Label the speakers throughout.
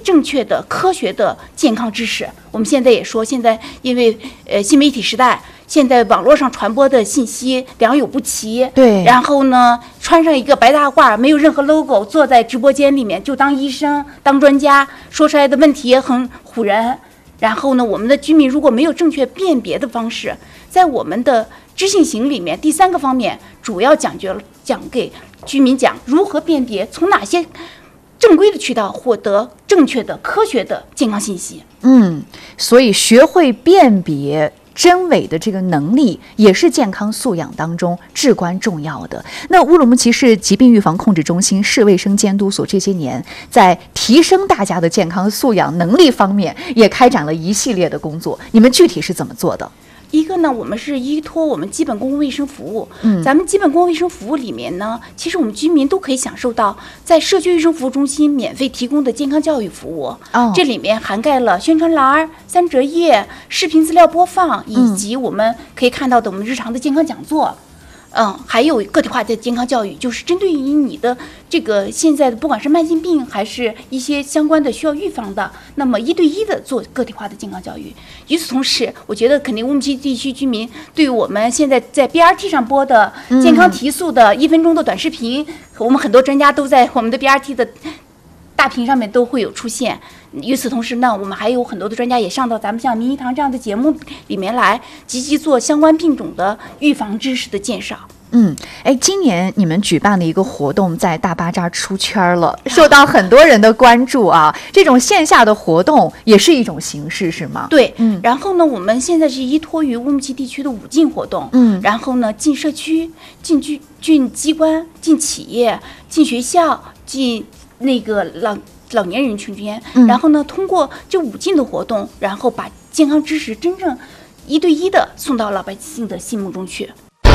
Speaker 1: 正确的、科学的健康知识。我们现在也说，现在因为新媒体时代，现在网络上传播的信息良莠不齐，
Speaker 2: 对，
Speaker 1: 然后呢，穿上一个白大褂，没有任何 logo， 坐在直播间里面就当医生、当专家，说出来的问题也很唬人。然后呢，我们的居民如果没有正确辨别的方式，在我们的知性型里面，第3个方面主要讲给居民讲如何辨别，从哪些正规的渠道获得正确的、科学的健康信息。
Speaker 2: 所以学会辨别真伪的这个能力也是健康素养当中至关重要的。那乌鲁木齐市疾病预防控制中心、市卫生监督所这些年在提升大家的健康素养能力方面也开展了一系列的工作，你们具体是怎么做的？
Speaker 1: 一个呢，我们是依托我们基本公共卫生服务，咱们基本公共卫生服务里面呢，其实我们居民都可以享受到在社区卫生服务中心免费提供的健康教育服务。这里面涵盖了宣传栏、3折页、视频资料播放，以及我们可以看到的我们日常的健康讲座。还有个体化的健康教育，就是针对于你的这个现在的不管是慢性病还是一些相关的需要预防的，那么1对1的做个体化的健康教育。与此同时，我觉得肯定乌鲁木齐地区居民对于我们现在在 BRT 上播的健康提速的1分钟的短视频，我们很多专家都在我们的 BRT 的大屏上面都会有出现。与此同时呢，我们还有很多的专家也上到咱们像名医堂这样的节目里面来，积极做相关病种的预防知识的介绍。
Speaker 2: 今年你们举办的一个活动在大巴扎出圈了，受到很多人的关注啊。这种线下的活动也是一种形式，是吗？
Speaker 1: 对，然后呢，我们现在是依托于乌鲁木齐地区的5进活动，然后呢，进社区、进机关、进企业、进学校、进那个老年人群间，然后呢，通过这5进的活动，然后把健康知识真正1对1的送到老百姓的心目中去。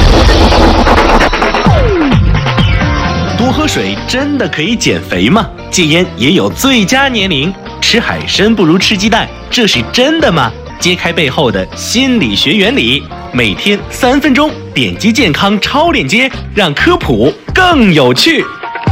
Speaker 3: 多喝水真的可以减肥吗？戒烟也有最佳年龄，吃海参不如吃鸡蛋，这是真的吗？揭开背后的心理学原理，每天3分钟，点击健康超链接，让科普更有趣。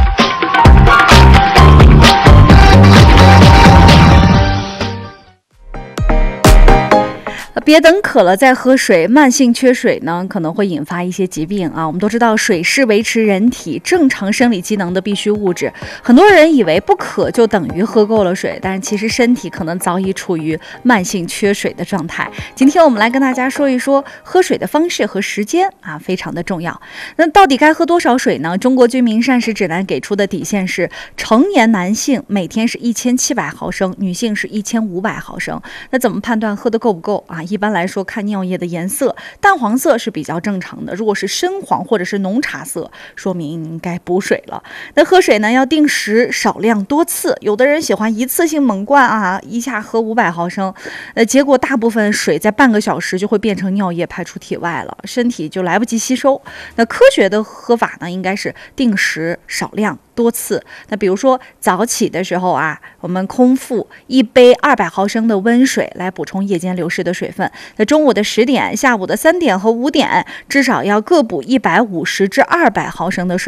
Speaker 4: 别等渴了再喝水，慢性缺水呢可能会引发一些疾病啊。我们都知道水是维持人体正常生理机能的必需物质，很多人以为不渴就等于喝够了水，但是其实身体可能早已处于慢性缺水的状态。今天我们来跟大家说一说喝水的方式和时间啊，非常的重要。那到底该喝多少水呢？中国居民膳食指南给出的底线是，成年男性每天是1700毫升，女性是1500毫升。那怎么判断喝得够不够啊？一般来说，看尿液的颜色，淡黄色是比较正常的，如果是深黄或者是浓茶色，说明应该补水了。那喝水呢，要定时少量多次，有的人喜欢一次性猛灌啊，一下喝500毫升，结果大部分水在半个小时就会变成尿液排出体外了，身体就来不及吸收。那科学的喝法呢，应该是定时少量多次。那比如说早起的时候啊，我们空腹1杯200毫升的温水来补充夜间流失的水分。那中午的10点、下午的3点和5点，至少要各补150至200毫升的水。